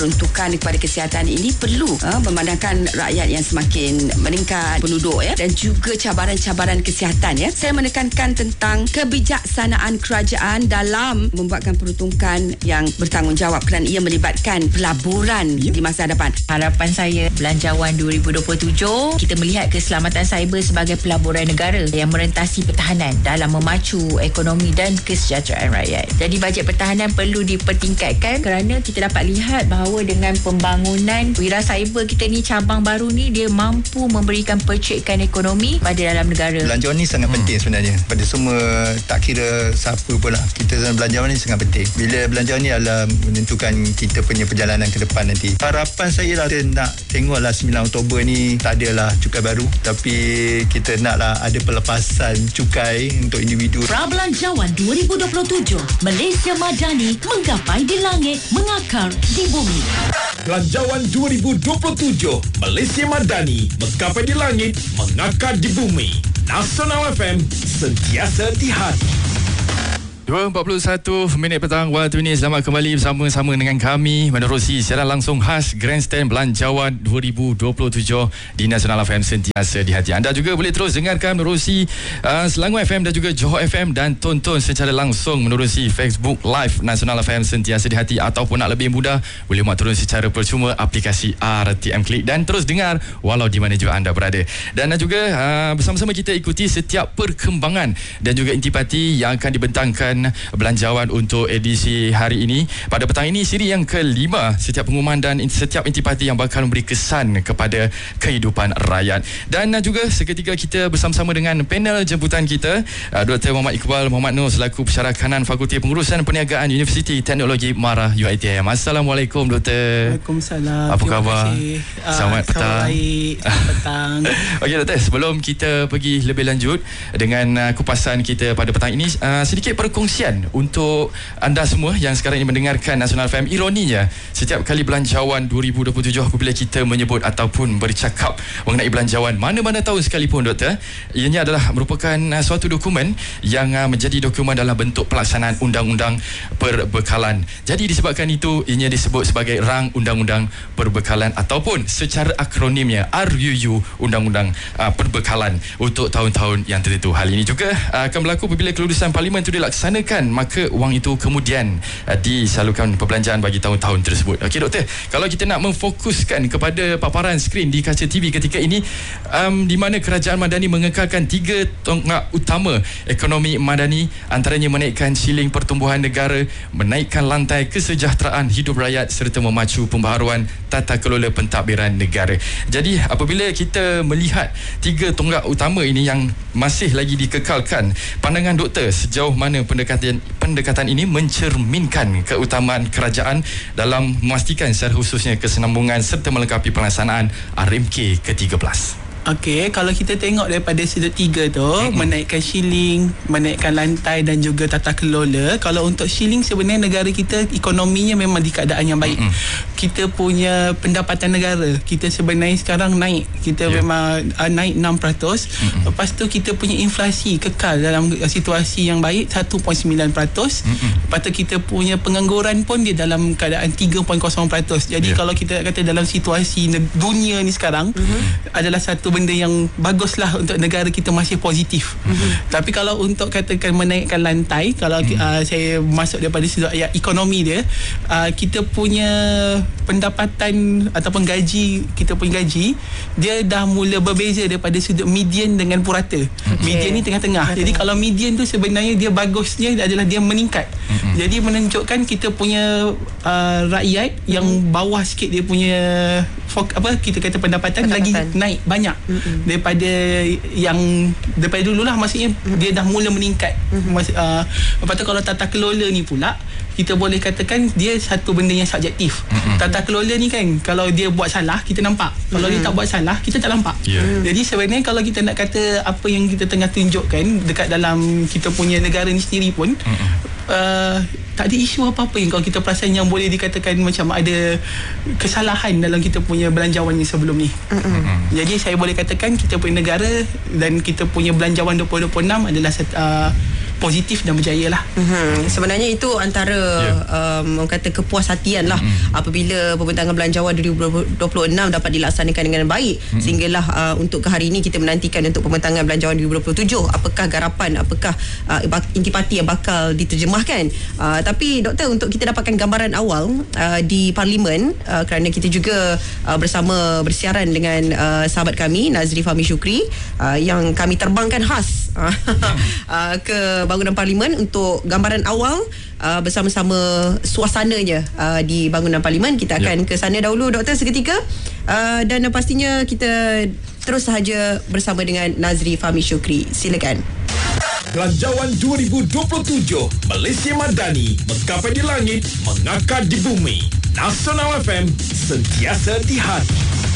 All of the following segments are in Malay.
peruntukan kepada kesihatan ini perlu memandangkan rakyat yang semakin meningkat penduduk dan juga cabaran-cabaran kesihatan Saya menekankan tentang kebijaksanaan kerajaan dalam membuatkan peruntukan yang bertanggungjawab kerana ia melibatkan pelaburan di masa hadapan. Harapan saya Belanjawan 2027 kita melihat keselamatan cyber sebagai pelaburan negara yang merentasi pertahanan dalam memacu ekonomi dan kesejahteraan rakyat. Jadi bajet pertahanan perlu dipertingkatkan kerana kita dapat lihat bahawa dengan pembangunan wira cyber kita ni, cabang baru ni, dia mampu memberikan percekapan ekonomi pada dalam negara. Belanjawan ni sangat penting sebenarnya pada semua, tak kira siapa pun lah. Kita belanjawan ni sangat penting. Bila belanjawan ni adalah menentukan kita punya perjalanan ke depan nanti. Harapan saya lah, kita nak tengoklah 9 Oktober ni tak adalah cukai baru, tapi kita naklah ada pelepasan cukai untuk individu. Pra-Belanjawan 2027, Malaysia Madani menggapai di langit, mengakar di bumi. Belanjawan 2027, Malaysia Madani menggapai di langit, mengakar di bumi. Nasional FM, sentiasa di hati. 2.41 minit petang waktu ini. Selamat kembali bersama-sama dengan kami menerusi siaran langsung khas Grandstand Belanjawan 2027 di Nasional FM, sentiasa di hati anda. Juga boleh terus dengarkan menerusi Selangor FM dan juga Johor FM, dan tonton secara langsung menerusi Facebook Live Nasional FM, sentiasa di hati. Ataupun nak lebih mudah, boleh muat turun secara percuma aplikasi RTM Klik dan terus dengar walau di mana juga anda berada. Dan juga bersama-sama kita ikuti setiap perkembangan dan juga intipati yang akan dibentangkan belanjawan untuk edisi hari ini. Pada petang ini, siri yang kelima, setiap pengumuman dan setiap intipati yang bakal memberi kesan kepada kehidupan rakyat. Dan juga seketika kita bersama-sama dengan panel jemputan kita, Dr. Muhammad Iqbal Muhammad Nur selaku pensyarah kanan Fakulti Pengurusan Perniagaan Universiti Teknologi MARA UiTM. Assalamualaikum Doktor. Waalaikumsalam. Apa khabar? Selamat petang. Baik. Selamat petang. Okey Doktor, sebelum kita pergi lebih lanjut dengan kupasan kita pada petang ini, sedikit perkongsian untuk anda semua yang sekarang ini mendengarkan Nasional FM. Ironinya, setiap kali belanjawan 2027 apabila kita menyebut ataupun bercakap mengenai belanjawan mana-mana tahun sekalipun Doktor, ianya adalah merupakan suatu dokumen yang menjadi dokumen dalam bentuk pelaksanaan undang-undang perbekalan. Jadi disebabkan itu, ianya disebut sebagai Rang Undang-Undang Perbekalan ataupun secara akronimnya RUU Undang-Undang Perbekalan untuk tahun-tahun yang tertentu. Hal ini juga akan berlaku apabila kelulusan Parlimen itu dilaksanakan, maka wang itu kemudian disalurkan perbelanjaan bagi tahun-tahun tersebut. Okey Doktor, kalau kita nak memfokuskan kepada paparan skrin di kaca TV ketika ini, di mana kerajaan Madani mengekalkan 3 tonggak utama ekonomi Madani, antaranya menaikkan siling pertumbuhan negara, menaikkan lantai kesejahteraan hidup rakyat serta memacu pembaharuan tata kelola pentadbiran negara. Jadi apabila kita melihat 3 tonggak utama ini yang masih lagi dikekalkan, pandangan Doktor sejauh mana pendekatan ini mencerminkan keutamaan kerajaan dalam memastikan secara khususnya kesinambungan serta melengkapi pelaksanaan RMK ke-13? Okey, kalau kita tengok daripada sudut 3 tu, menaikkan shilling, menaikkan lantai dan juga tata kelola. Kalau untuk shilling, sebenarnya negara kita ekonominya memang di keadaan yang baik. Kita punya pendapatan negara, kita sebenarnya sekarang naik. Kita memang naik 6%. Lepas tu kita punya inflasi kekal dalam situasi yang baik 1.9%. Lepas tu kita punya pengangguran pun dia dalam keadaan 3.0%. Jadi kalau kita kata dalam situasi dunia ni sekarang, adalah satu benda yang bagus lah untuk negara kita masih positif. Tapi kalau untuk katakan menaikkan lantai, kalau saya masuk daripada sudut ekonomi dia, kita punya pendapatan ataupun gaji, kita punya gaji dia dah mula berbeza daripada sudut median dengan purata. Median ni tengah-tengah. Jadi kalau median tu sebenarnya dia bagusnya adalah dia meningkat. Jadi menunjukkan kita punya rakyat yang bawah sikit dia punya kita kata pendapatan lagi naik banyak daripada dululah, maksudnya dia dah mula meningkat. Lepas tu kalau tata kelola ni pula, kita boleh katakan dia satu benda yang subjektif. Tata kelola ni kan, kalau dia buat salah kita nampak, kalau dia tak buat salah kita tak nampak. Jadi sebenarnya kalau kita nak kata apa yang kita tengah tunjukkan dekat dalam kita punya negara ni sendiri pun, tak ada isu apa-apa yang kalau kita perasan yang boleh dikatakan macam ada kesalahan dalam kita punya belanjawan yang sebelum ni. Jadi saya boleh katakan kita punya negara dan kita punya belanjawan 2026 adalah positif dan berjaya lah. Sebenarnya itu antara orang kata kepuashatian lah apabila pembentangan belanjawan 2026 dapat dilaksanakan dengan baik sehinggalah untuk ke hari ini kita menantikan untuk pembentangan belanjawan 2027 apakah garapan, apakah intipati yang bakal diterjemahkan. Tapi doktor, untuk kita dapatkan gambaran awal di Parlimen, kerana kita juga bersama bersiaran dengan sahabat kami Nazri Fahmi Syukri yang kami terbangkan khas ke bangunan Parlimen untuk gambaran awal bersama-sama suasananya di bangunan Parlimen. Kita akan ke sana dahulu doktor seketika, dan pastinya kita terus sahaja bersama dengan Nazri Fahmi Syukri. Silakan. Belanjawan 2027 Malaysia Madani, menggapai di langit, mengakar di bumi. Nasional FM, sentiasa di hati.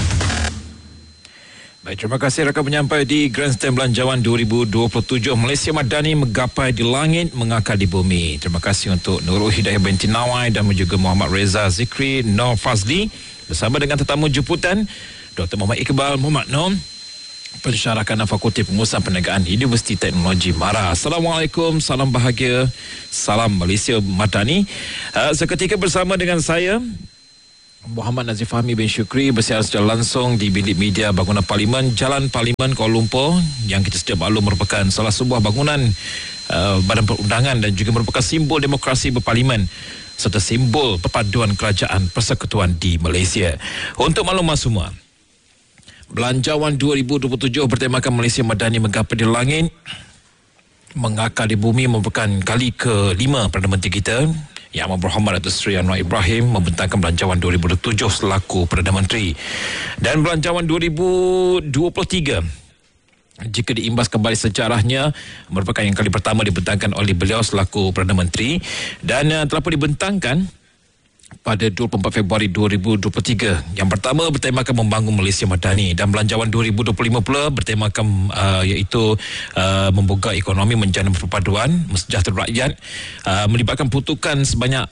Baik, terima kasih rakan penyampai di Grandstand Belanjawan 2027 Malaysia Madani, menggapai di langit, mengakar di bumi. Terima kasih untuk Nurul Hidayah binti Nawai dan juga Muhammad Reza Zikri Nur Fazli bersama dengan tetamu jemputan Dr. Muhammad Iqbal Muhammad Nur, pensyarakan Fakulti Pengurusan Perniagaan Universiti Teknologi Mara. Assalamualaikum, salam bahagia, salam Malaysia Madani. Seketika bersama dengan saya Muhammad Nazif Fahmi bin Syukri bersiaran secara langsung di bilik media bangunan Parlimen, Jalan Parlimen Kuala Lumpur, yang kita sedia maklum merupakan salah sebuah bangunan badan perundangan dan juga merupakan simbol demokrasi berparlimen serta simbol perpaduan kerajaan persekutuan di Malaysia. Untuk makluman semua, Belanjawan 2027 bertemakan Malaysia Madani, menggapai di langit, mengakar di bumi merupakan kali ke-5 Perdana Menteri kita Yang Amat Berhormat Datuk Seri Anwar Ibrahim membentangkan Belanjawan 2027 selaku Perdana Menteri. Dan Belanjawan 2023, jika diimbas kembali sejarahnya, merupakan yang kali pertama dibentangkan oleh beliau selaku Perdana Menteri, dan telah pun dibentangkan pada 24 Februari 2023. Yang pertama bertemakan membangun Malaysia Madani, dan Belanjawan 2025 pula bertemakan iaitu membuka ekonomi, menjana perpaduan, mensejahtera rakyat, melibatkan peruntukan sebanyak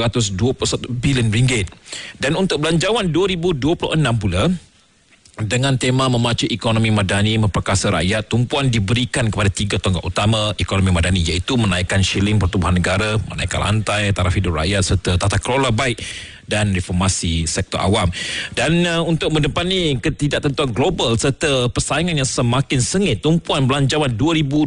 421 bilion ringgit. Dan untuk Belanjawan 2026 pula, dengan tema memacu ekonomi madani, memperkasa rakyat, tumpuan diberikan kepada 3 tonggak utama ekonomi madani, iaitu menaikkan shilling pertumbuhan negara, menaikkan rantai taraf hidup rakyat serta tata kelola baik dan reformasi sektor awam. Dan untuk mendepani ketidaktentuan global serta persaingan yang semakin sengit, tumpuan Belanjawan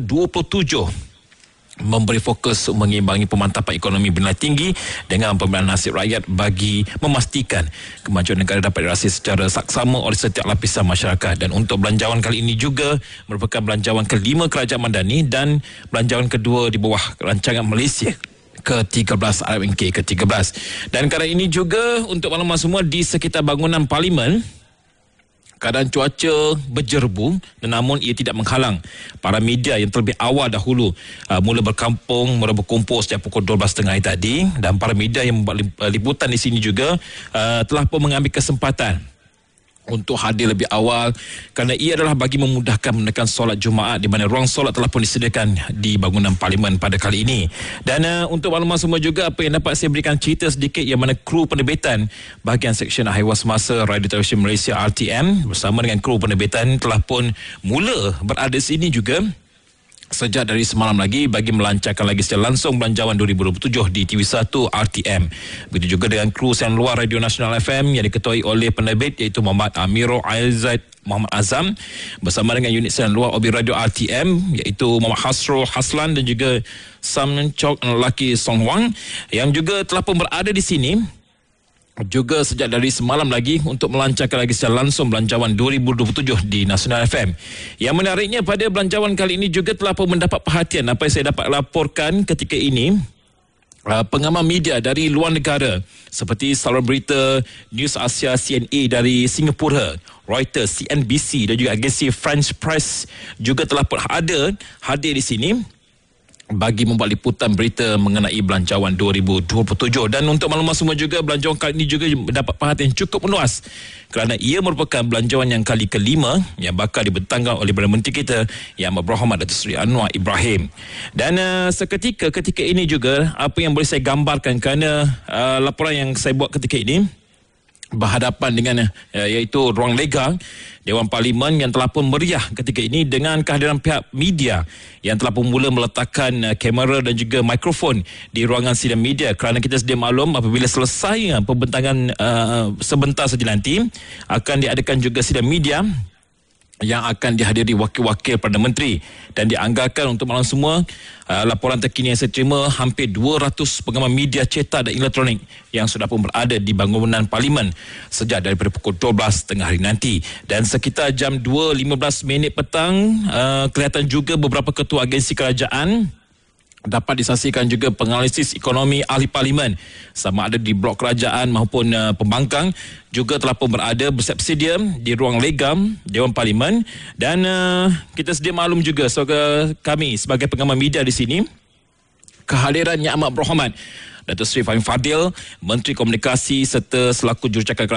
2027 memberi fokus mengimbangi pemantapan ekonomi bernilai tinggi dengan pemberian nasib rakyat bagi memastikan kemajuan negara dapat dirasai secara saksama oleh setiap lapisan masyarakat. Dan untuk belanjawan kali ini juga merupakan belanjawan ke-5 Kerajaan Madani dan belanjawan kedua di bawah rancangan Malaysia ke-13 RMK ke-13. Dan kali ini juga untuk makluman semua, di sekitar bangunan Parlimen keadaan cuaca berjerbu, namun ia tidak menghalang para media yang terlebih awal dahulu mula berkumpul sejak pukul 12.30 tadi, dan para media yang membuat liputan di sini juga telah pun mengambil kesempatan untuk hadir lebih awal kerana ia adalah bagi memudahkan menekan solat Jumaat, di mana ruang solat telah pun disediakan di bangunan Parlimen pada kali ini. Dan untuk makluman semua juga, apa yang dapat saya berikan cerita sedikit, yang mana kru penerbitan bahagian Seksyen Haiwan Semasa Radio Television Malaysia RTM bersama dengan kru penerbitan telah pun mula berada di sini juga sejak dari semalam lagi bagi melancarkan lagi secara langsung Belanjawan 2027 di TV1 RTM. Begitu juga dengan kru siaran luar Radio Nasional FM yang diketuai oleh penerbit iaitu Muhammad Amirul Aizad Muhammad Azam bersama dengan unit siaran luar Obi Radio RTM iaitu Muhammad Hasrul Haslan dan juga Sam Chok Laki Song Wang yang juga telah pun berada di sini juga sejak dari semalam lagi untuk melancarkan lagi secara langsung Belanjawan 2027 di Nasional FM. Yang menariknya, pada Belanjawan kali ini juga telah pun mendapat perhatian apa yang saya dapat laporkan ketika ini. Pengamal media dari luar negara seperti saluran berita News Asia CNA dari Singapura, Reuters, CNBC dan juga agensi French Press juga telah pun hadir di sini bagi membuat liputan berita mengenai Belanjawan 2027. Dan untuk makluman semua juga, belanjawan kali ini juga mendapat perhatian cukup meluas kerana ia merupakan belanjawan yang kali ke-5 yang bakal dibentangkan oleh Perdana Menteri kita Yang Amat Berhormat Datuk Seri Anwar Ibrahim. Dan ketika ini juga, apa yang boleh saya gambarkan kerana laporan yang saya buat ketika ini berhadapan dengan iaitu ruang lega Dewan Parlimen yang telah pun meriah ketika ini dengan kehadiran pihak media yang telah pun mula meletakkan kamera dan juga mikrofon di ruangan sidang media, kerana kita sedia maklum apabila selesai pembentangan sebentar saja nanti akan diadakan juga sidang media yang akan dihadiri wakil-wakil Perdana Menteri, dan dianggarkan untuk malam semua laporan terkini yang saya terima hampir 200 pengamal media cetak dan elektronik yang sudah pun berada di bangunan Parlimen sejak daripada pukul 12 tengah hari nanti. Dan sekitar jam 2.15 petang kelihatan juga beberapa ketua agensi kerajaan dapat disaksikan juga penganalisis ekonomi ahli parlimen sama ada di blok kerajaan maupun pembangkang juga telah pun berada bersedia di ruang legam Dewan Parlimen. Dan kita sedia maklum juga kami sebagai pengamal media di sini, kehadiran Yang Amat Berhormat Datuk Seri Fahim Fadil, Menteri Komunikasi serta selaku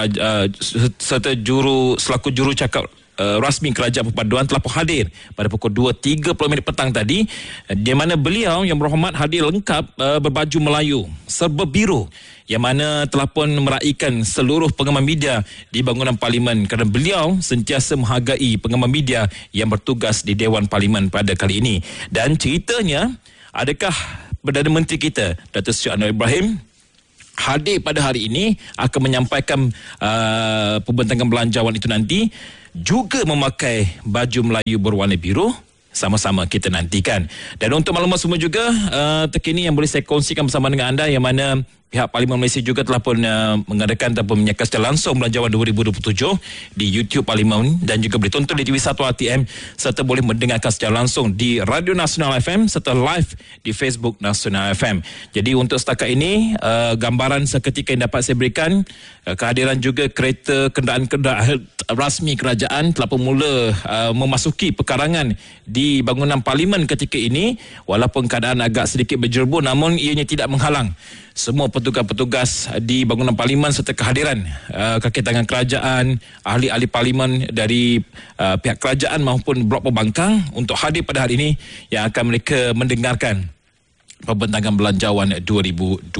jurucakap rasmi Kerajaan Perpaduan telah pun hadir pada pukul 2.30 petang tadi, di mana beliau Yang Berhormat hadir lengkap berbaju Melayu serba biru, yang mana telah pun meraihkan seluruh pengamal media di bangunan Parlimen, kerana beliau sentiasa menghargai pengamal media yang bertugas di Dewan Parlimen pada kali ini. Dan ceritanya, adakah Perdana Menteri kita Datuk Seri Anwar Ibrahim hadir pada hari ini akan menyampaikan pembentangan belanjawan itu nanti, juga memakai baju Melayu berwarna biru. Sama-sama kita nantikan. Dan untuk maklumat semua juga terkini yang boleh saya kongsikan bersama dengan anda, yang mana pihak Parlimen Malaysia juga telah pun mengadakan ataupun menyaksikan secara langsung belanjawan 2027 di YouTube Parlimen, dan juga boleh tonton di TV1 RTM serta boleh mendengarkan secara langsung di Radio Nasional FM serta live di Facebook Nasional FM. Jadi untuk setakat ini gambaran seketika yang dapat saya berikan, kehadiran juga kereta kenderaan rasmi kerajaan telah pun mula memasuki pekarangan di bangunan Parlimen ketika ini. Walaupun keadaan agak sedikit berjerubu, namun ianya tidak menghalang semua petugas-petugas di bangunan Parlimen serta kehadiran kaki tangan kerajaan, ahli-ahli Parlimen dari pihak kerajaan maupun blok pembangkang untuk hadir pada hari ini, yang akan mereka mendengarkan pembentangan belanjawan 2027.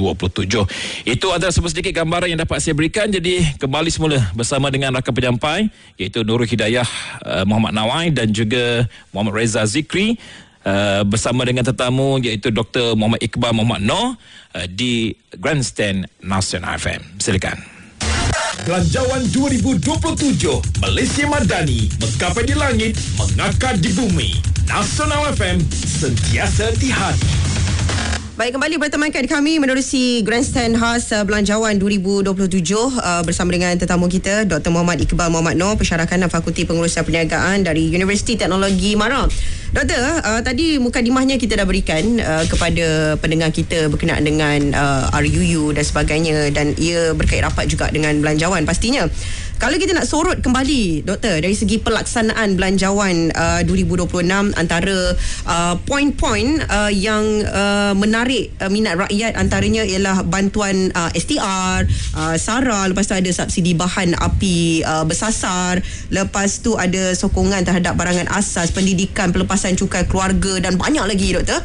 Itu adalah sedikit gambaran yang dapat saya berikan. Jadi kembali semula bersama dengan rakan penyampai iaitu Nurul Hidayah Muhammad Nawai dan juga Muhammad Reza Zikri, bersama dengan tetamu iaitu Dr. Muhammad Iqbal Muhammad Noor di Grandstand Nasional FM. Silakan. Belanjawan 2027 Malaysia Madani, menggapai di langit, mengakar di bumi. Nasional FM, sentiasa di hati. Baik, kembali bertemankan kami menerusi Grandstand khas Belanjawan 2027 bersama dengan tetamu kita Dr. Muhammad Iqbal Muhammad Noor, Pensyarah Kanan Fakulti Pengurusan Perniagaan dari Universiti Teknologi Mara. Doktor, tadi mukadimahnya kita dah berikan kepada pendengar kita berkenaan dengan RUU dan sebagainya, dan ia berkait rapat juga dengan belanjawan pastinya. Kalau kita nak sorot kembali, Doktor, dari segi pelaksanaan belanjawan 2026, antara poin-poin yang menarik minat rakyat antaranya ialah bantuan STR, SARA, lepas tu ada subsidi bahan api bersasar, lepas tu ada sokongan terhadap barangan asas, pendidikan, pelepasan cukai keluarga dan banyak lagi, Doktor.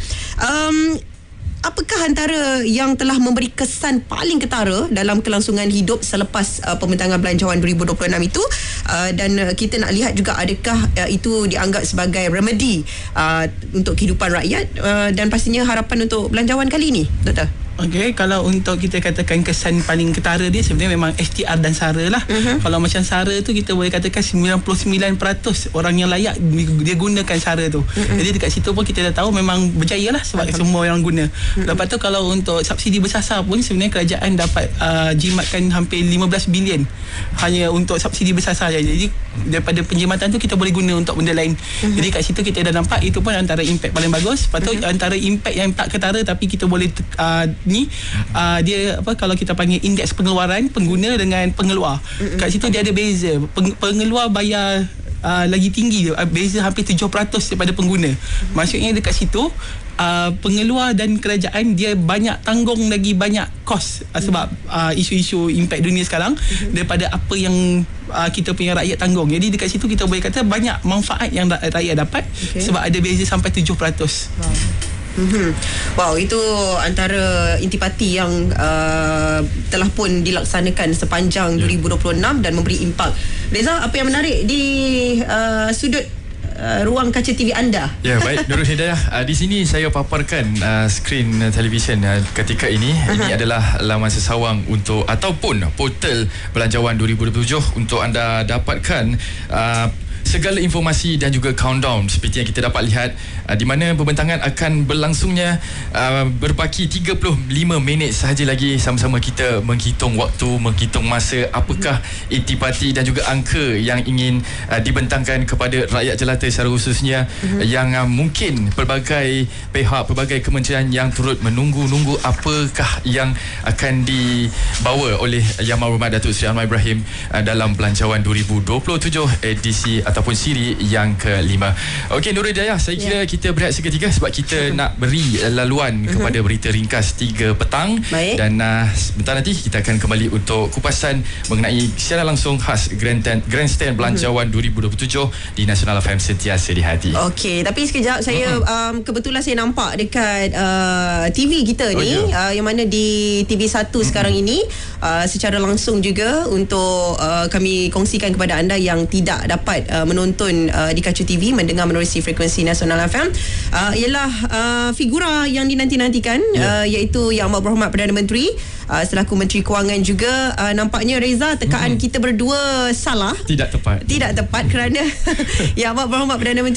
Apakah antara yang telah memberi kesan paling ketara dalam kelangsungan hidup selepas pembentangan belanjawan 2026 itu, dan kita nak lihat juga adakah itu dianggap sebagai remedi untuk kehidupan rakyat dan pastinya harapan untuk belanjawan kali ini, Doktor? Okey, kalau untuk kita katakan kesan paling ketara dia sebenarnya memang STR dan SARA lah. Kalau macam SARA tu kita boleh katakan 99% orang yang layak dia gunakan SARA tu. Jadi dekat situ pun kita dah tahu memang berjaya lah sebab semua orang guna. Lepas tu kalau untuk subsidi bersasar pun sebenarnya kerajaan dapat jimatkan hampir 15 bilion hanya untuk subsidi bersasar saja. Jadi daripada penjimatan tu kita boleh guna untuk benda lain. Jadi kat situ kita dah nampak itu pun antara impact paling bagus. Lepas tu antara impact yang tak ketara tapi kita boleh dia apa, kalau kita panggil indeks pengeluaran pengguna dengan pengeluar. Kat situ dia ada beza. Pengeluar bayar lagi tinggi, beza hampir 7% daripada pengguna. Maksudnya dekat situ pengeluar dan kerajaan dia banyak tanggung lagi banyak kos sebab isu-isu impak dunia sekarang daripada apa yang kita punya rakyat tanggung. Jadi dekat situ kita boleh kata banyak manfaat yang rakyat dapat sebab ada beza sampai 7%. Wow, itu antara intipati yang telah pun dilaksanakan sepanjang 2026 dan memberi impak. Reza, apa yang menarik di sudut ruang kaca TV anda? Ya, baik Nurul Hidayah. Di sini saya paparkan skrin televisyen ketika ini. Ini adalah laman sesawang untuk ataupun portal Belanjawan 2027 untuk anda dapatkan segala informasi dan juga countdown seperti yang kita dapat lihat di mana pembentangan akan berlangsungnya berbaki 35 minit sahaja lagi. Sama-sama kita menghitung waktu, menghitung masa, apakah intipati dan juga angka yang ingin dibentangkan kepada rakyat jelata secara khususnya yang mungkin pelbagai pihak, pelbagai kementerian yang turut menunggu-nunggu apakah yang akan dibawa oleh Yang Berhormat Datuk Seri Anwar Ibrahim dalam Belanjawan 2027 edisi ataupun siri yang kelima. Okey Nurul Hidayah, saya kira kita berehat seketika sebab kita nak beri laluan kepada berita ringkas 3 petang. Baik. Dan sebentar nanti kita akan kembali untuk kupasan mengenai siaran langsung khas Grandstand Belanjawan 2027 di Nasional FM sentiasa di hati. Okey, tapi sekejap saya kebetulan saya nampak dekat TV kita ni yang mana di TV1 sekarang ini secara langsung juga untuk kami kongsikan kepada anda yang tidak dapat menonton di kaca TV, mendengar menerusi frekuensi Nasional FM, ialah figura yang dinanti-nantikan, iaitu Yang Berhormat Perdana Menteri selaku Menteri Kewangan juga. Nampaknya Reza, tekaan kita berdua salah, tidak tepat kerana Yang Berhormat Perdana Menteri